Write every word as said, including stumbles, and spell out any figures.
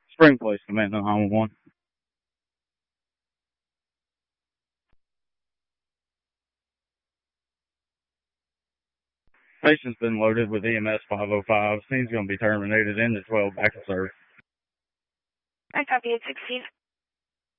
Spring Place, command nine one one. Patient's been loaded with E M S five oh five. Scene's going to be terminated in the twelve back to service. I copy at sixteen.